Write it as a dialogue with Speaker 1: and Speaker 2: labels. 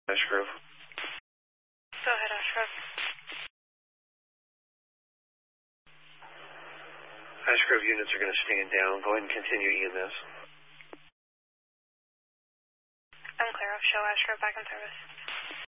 Speaker 1: Ash Grove.
Speaker 2: Go ahead, Ash Grove.
Speaker 1: Ash Grove units are going to stand down. Go ahead and continue EMS.
Speaker 2: I'm clear of show. Ash Grove back in service.